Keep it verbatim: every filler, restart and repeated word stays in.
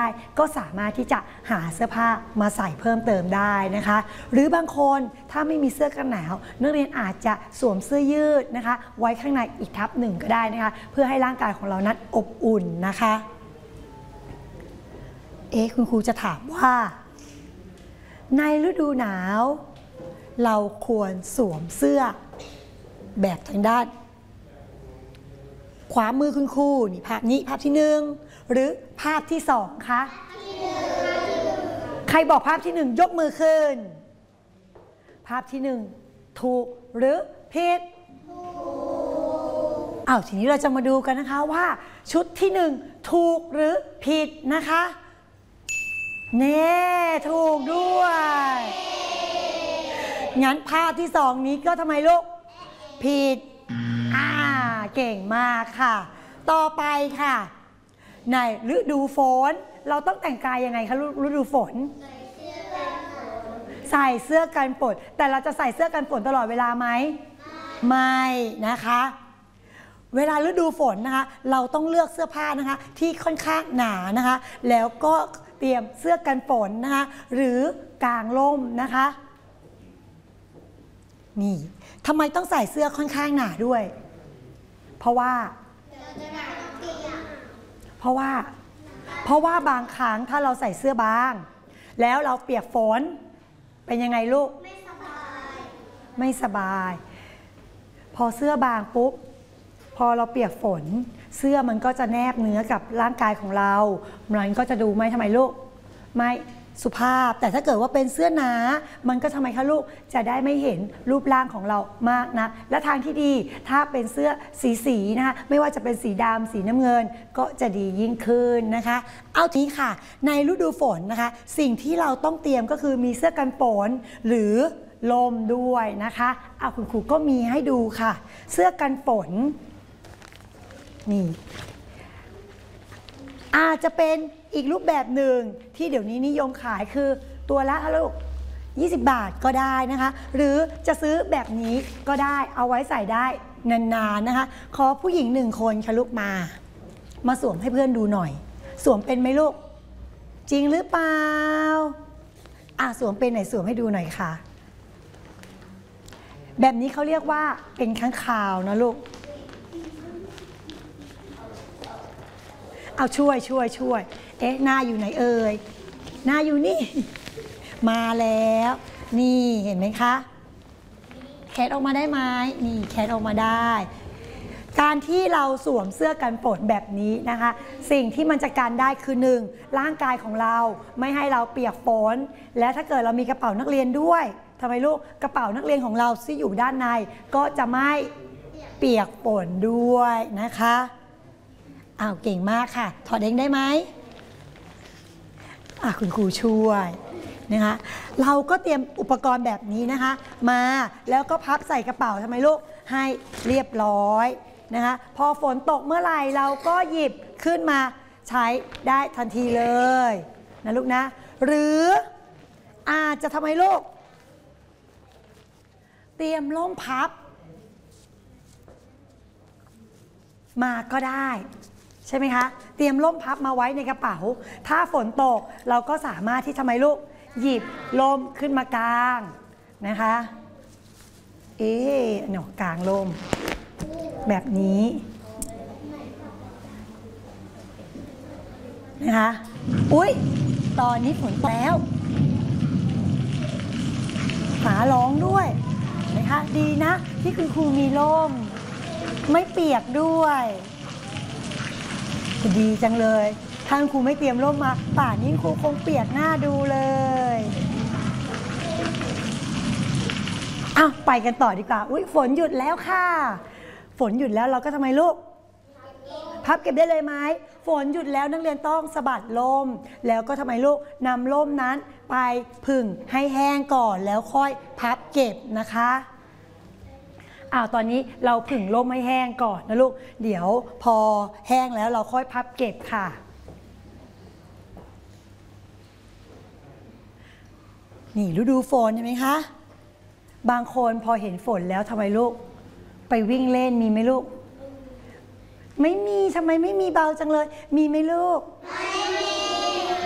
ก็สามารถที่จะหาเสื้อผ้ามาใส่เพิ่มเติมได้นะคะหรือบางคนถ้าไม่มีเสื้อกันหนาวนักเรียนอาจจะสวมเสื้อยืดนะคะไว้ข้างในอีกทับหนึ่งก็ได้นะคะเพื่อให้ร่างกายของเรานั้นอบอุ่นนะคะเอ๊ะคุณครูจะถามว่าในฤดูหนาวเราควรสวมเสื้อแบบทางด้านขวามือคุณครูนี่ภาพนี้ภาพที่หนึ่งหรือภาพที่สองคะใครบอกภาพที่หนึ่งยกมือขึ้นภาพที่หนึ่งถูกหรือผิดอ้าวทีนี้เราจะมาดูกันนะคะว่าชุดที่หนึ่งถูกหรือผิดนะคะเน่ถูกด้วยงั้นภาพที่สองนี้ก็ทำไมลูกผิดอ่าเก่งมากค่ะต่อไปค่ะในฤดูฝนเราต้องแต่งกายยังไงคะฤดูฝนใส่เสื้อกันฝนแต่เราจะใส่เสื้อกันฝนตลอดเวลาไหมไม่นะคะเวลาฤดูฝนนะคะเราต้องเลือกเสื้อผ้านะคะที่ค่อนข้างหนานะคะแล้วก็เตรียมเสื้อกันฝนนะคะหรือกางร่มนะคะนี่ทำไมต้องใส่เสื้อค่อนข้างหนาด้วยเพราะว่าเพราะว่าเพราะว่าบางครั้งถ้าเราใส่เสื้อบางแล้วเราเปียกฝนเป็นยังไงลูกไม่สบายไม่สบายพอเสื้อบางปุ๊บพอเราเปียกฝนเสื้อมันก็จะแนบเนื้อกับร่างกายของเรามันก็จะดูไม่ทำไมลูกไม่สุภาพแต่ถ้าเกิดว่าเป็นเสื้อหนามันก็ทำไมคะลูกจะได้ไม่เห็นรูปร่างของเรามากนะและทางที่ดีถ้าเป็นเสื้อสีสีนะคะไม่ว่าจะเป็นสีดำสีน้ำเงินก็จะดียิ่งขึ้นนะคะเอาทีนี้ค่ะในฤดูฝนนะคะสิ่งที่เราต้องเตรียมก็คือมีเสื้อกันฝนหรือลมด้วยนะคะเอาคุณครูก็มีให้ดูค่ะเสื้อกันฝนนี่อาจจะเป็นอีกรูปแบบหนึ่งที่เดี๋ยวนี้นิยมขายคือตัวละลูกยี่สิบบาทก็ได้นะคะหรือจะซื้อแบบนี้ก็ได้เอาไว้ใส่ได้นานๆนะคะขอผู้หญิงหนึ่งคนค่ะลูกมามาสวมให้เพื่อนดูหน่อยสวมเป็นไหมลูกจริงหรือเปล่าอ่ะสวมเป็นไหนสวมให้ดูหน่อยค่ะแบบนี้เขาเรียกว่าเป็นค้างคาวนะลูกเอาช่วยช่วยช่วยเอ๊ะหน้าอยู่ไหนเอ่ยหน้าอยู่นี่มาแล้วนี่เห็นไหมคะแคทออกมาได้ไหมนี่แคทออกมาได้การที่เราสวมเสื้อกันฝนแบบนี้นะคะสิ่งที่มันจะกันได้คือหนึ่งร่างกายของเราไม่ให้เราเปียกฝนและถ้าเกิดเรามีกระเป๋านักเรียนด้วยทำไมลูกกระเป๋านักเรียนของเราที่อยู่ด้านในก็จะไม่เปียกฝนด้วยนะคะอ้าวเก่งมากค่ะถอดเองได้ไหมอ่ะคุณครูช่วยนะคะเราก็เตรียมอุปกรณ์แบบนี้นะคะมาแล้วก็พับใส่กระเป๋าทำไมลูกให้เรียบร้อยนะคะพอฝนตกเมื่อไหร่เราก็หยิบขึ้นมาใช้ได้ทันทีเลยนะลูกนะหรืออาจจะทำไมลูกเตรียมร่มพับมาก็ได้ใช่ไหมคะเตรียมร่มพับมาไว้ในกระเป๋าถ้าฝนตกเราก็สามารถที่ทำไมลูกหยิบร่มขึ้นมากางนะคะเอ๊ะเนาะกางร่มแบบนี้นะคะอุ๊ยตอนนี้ฝนตกแล้วฟ้าร้องด้วยนะคะดีนะที่คุณครูมีร่มไม่เปียกด้วยดีจังเลยท่านครูไม่เตรียมร่มมาป่านนี้ครูคงเปียกหน้าดูเลยอ้าวไปกันต่อดีกว่าอุ๊ยฝนหยุดแล้วค่ะฝนหยุดแล้วเราก็ทำไมลูกพับเก็บได้เลยไหมฝนหยุดแล้วนักเรียนต้องสะบัดร่มแล้วก็ทำไมลูกนำร่มนั้นไปผึ่งให้แห้งก่อนแล้วค่อยพับเก็บนะคะอ้าวตอนนี้เราผึ่งร่มให้แห้งก่อนนะลูกเดี๋ยวพอแห้งแล้วเราค่อยพับเก็บค่ะนี่ฤดูฝนใช่ไหมคะบางคนพอเห็นฝนแล้วทำไมลูกไปวิ่งเล่นมีไหมลูกไม่มีทำไมไม่มีเบาจังเลยมีไหมลูก